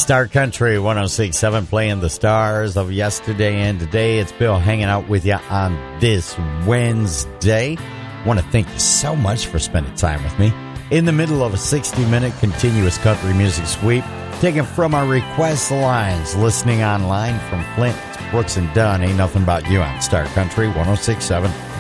Star Country 106.7 playing the stars of yesterday and today. It's Bill hanging out with you on this Wednesday. Want to thank you so much for spending time with me. In the middle of a 60-minute continuous country music sweep, taken from our request lines, listening online from Flint, Brooks and Dunn. Ain't nothing about you on Star Country 106.7.